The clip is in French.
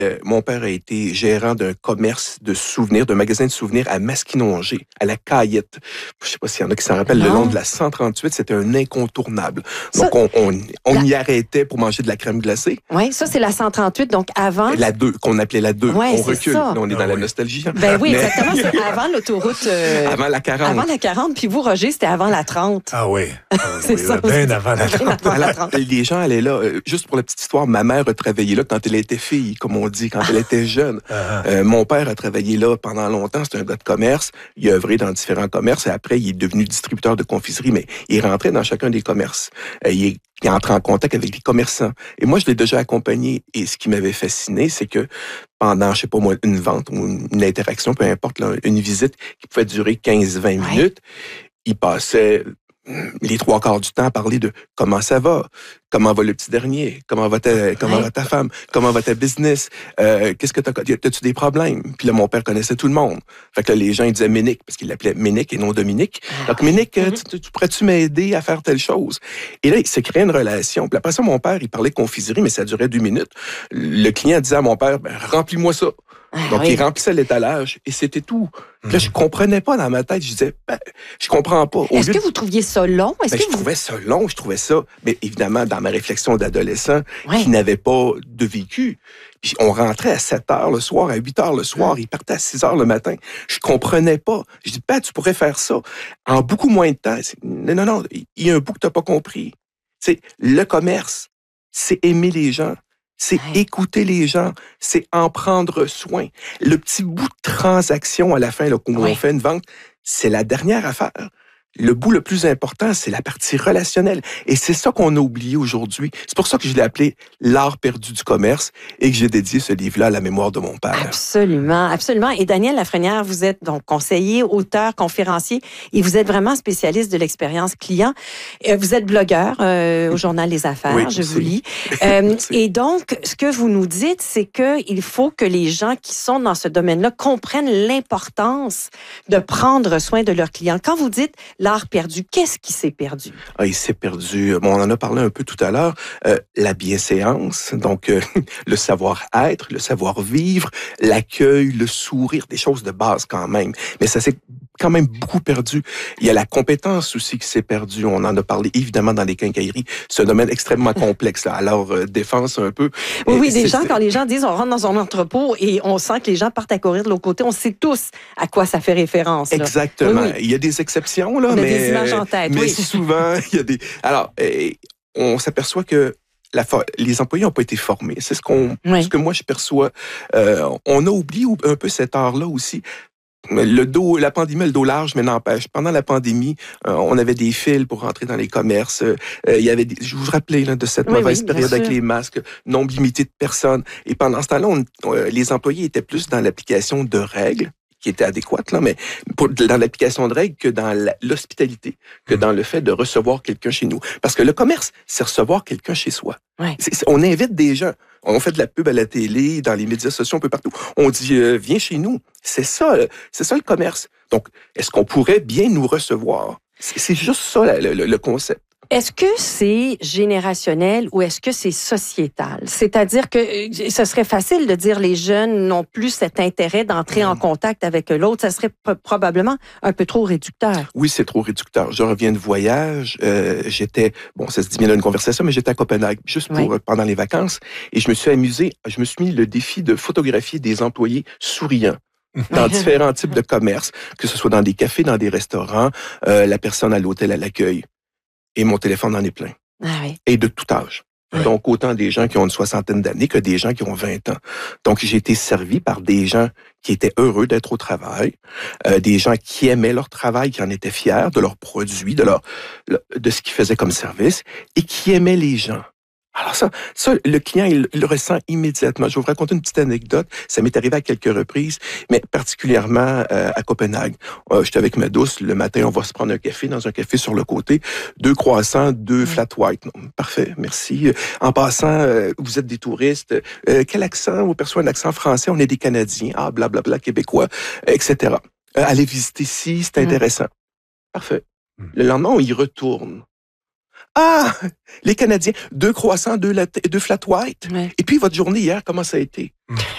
Mon père a été gérant d'un commerce de souvenirs, d'un magasin de souvenirs à Masquinongé, à la Caillette. Je sais pas s'il y en a qui s'en rappellent, le long de la 138, c'était un incontournable. Ça, Donc, on y arrêtait pour manger de la crème glacée. Oui, ça, c'est la 138, donc avant... La 2, qu'on appelait la 2. Ouais, on recule. ça. Là, on est dans la nostalgie. Hein. Ben oui, exactement. C'est avant l'autoroute... avant la 40. Avant la 40, puis vous, Roger, c'était avant la 30. Ah oui. C'est ça. Bien avant la 30. Alors, les gens allaient là. Juste pour la petite histoire, ma mère a travaillé là quand elle était fille, comme on dit, quand elle était jeune. Mon père a travaillé là pendant longtemps. C'est un gars de commerce. Il a œuvré dans différents commerces. Et après, il est devenu distributeur de confiserie, mais il rentrait dans chacun des commerces. Il entrait en contact avec les commerçants. Et moi, je l'ai déjà accompagné. Et ce qui m'avait fasciné, c'est que pendant, je sais pas moi, une vente ou une interaction, peu importe, là, une visite qui pouvait durer 15-20 minutes, il passait les 3/4 du temps à parler de comment ça va le petit dernier, comment va ta femme, comment va ta business, qu'est-ce que t'as-tu des problèmes? Puis là, mon père connaissait tout le monde. Fait que là, les gens, ils disaient Ménic, parce qu'il l'appelait Ménic et non Dominique. Donc, Ménic, tu pourrais-tu m'aider à faire telle chose? Et là, il s'est créé une relation. Puis après ça, mon père, il parlait de confiserie, mais ça durait 2 minutes. Le client disait à mon père, remplis-moi ça. Donc, il remplissait l'étalage et c'était tout. Puis là, je comprenais pas dans ma tête. Je disais, je comprends pas. Est-ce que vous trouviez ça long? Je trouvais ça long, je trouvais ça. Mais évidemment, dans ma réflexion d'adolescent qui n'avait pas de vécu, puis on rentrait à 7 heures le soir, à 8 heures le soir, il partait à 6 heures le matin. Je comprenais pas. Je dis, tu pourrais faire ça en beaucoup moins de temps. Non, il y a un bout que t'as pas compris. C'est le commerce, c'est aimer les gens. C'est écouter les gens, c'est en prendre soin. Le petit bout de transaction à la fin, là, où on fait une vente, c'est la dernière affaire. Le bout le plus important, c'est la partie relationnelle. Et c'est ça qu'on a oublié aujourd'hui. C'est pour ça que je l'ai appelé l'art perdu du commerce et que j'ai dédié ce livre-là à la mémoire de mon père. Absolument, absolument. Et Daniel Lafrenière, vous êtes donc conseiller, auteur, conférencier et vous êtes vraiment spécialiste de l'expérience client. Vous êtes blogueur au journal Les Affaires, je vous lis. Et donc, ce que vous nous dites, c'est qu'il faut que les gens qui sont dans ce domaine-là comprennent l'importance de prendre soin de leurs clients. Quand vous dites l'art perdu, qu'est-ce qui s'est perdu? Il s'est perdu, on en a parlé un peu tout à l'heure, la bienséance, donc le savoir-être, le savoir-vivre, l'accueil, le sourire, des choses de base quand même. Mais ça s'est quand même beaucoup perdu. Il y a la compétence aussi qui s'est perdue. On en a parlé évidemment dans les quincailleries. C'est un domaine extrêmement complexe. Là. Alors, défense un peu. Oui, quand les gens disent on rentre dans un entrepôt et on sent que les gens partent à courir de l'autre côté, on sait tous à quoi ça fait référence. Là. Exactement. Il y a des exceptions, là, on a des images en tête. Mais souvent, il y a des... Alors, on s'aperçoit que les employés n'ont pas été formés. C'est ce que moi je perçois. On a oublié un peu cet art-là aussi. La pandémie, le dos large, mais n'empêche. Pendant la pandémie, on avait des fils pour rentrer dans les commerces. Il y avait je vous rappelais de cette mauvaise période avec les masques, nombre limité de personnes. Et pendant ce temps-là, les employés étaient plus dans l'application de règles qui était adéquate, là, mais dans l'application de règles que dans l'hospitalité, que dans le fait de recevoir quelqu'un chez nous. Parce que le commerce, c'est recevoir quelqu'un chez soi. On invite des gens. On fait de la pub à la télé, dans les médias sociaux, un peu partout. On dit, viens chez nous. C'est ça le commerce. Donc, est-ce qu'on pourrait bien nous recevoir? C'est juste ça le concept. Est-ce que c'est générationnel ou est-ce que c'est sociétal? C'est-à-dire que ce serait facile de dire les jeunes n'ont plus cet intérêt d'entrer en contact avec l'autre. Ça serait probablement un peu trop réducteur. Oui, c'est trop réducteur. Je reviens de voyage. J'étais, ça se dit bien dans une conversation, mais j'étais à Copenhague juste pendant les vacances et je me suis amusé. Je me suis mis le défi de photographier des employés souriants. Dans différents types de commerces, que ce soit dans des cafés, dans des restaurants, la personne à l'hôtel à l'accueil. Et mon téléphone en est plein. Et de tout âge. Donc, autant des gens qui ont une 60aine d'années que des gens qui ont 20 ans. Donc, j'ai été servi par des gens qui étaient heureux d'être au travail, des gens qui aimaient leur travail, qui en étaient fiers de leurs produits, de ce qu'ils faisaient comme service, et qui aimaient les gens. Alors ça, le client, il le ressent immédiatement. Je vais vous raconter une petite anecdote. Ça m'est arrivé à quelques reprises, mais particulièrement à Copenhague. J'étais avec ma douce. Le matin, on va se prendre un café dans un café sur le côté. 2 croissants, 2 flat white. Non, parfait, merci. En passant, vous êtes des touristes. Quel accent? On perçoit un accent français. On est des Canadiens. Ah, blablabla, québécois, etc. Allez visiter ici, c'est intéressant. Parfait. Le lendemain, on y retourne. Ah, les Canadiens, 2 croissants, 2 flat white. Et puis, votre journée hier, comment ça a été?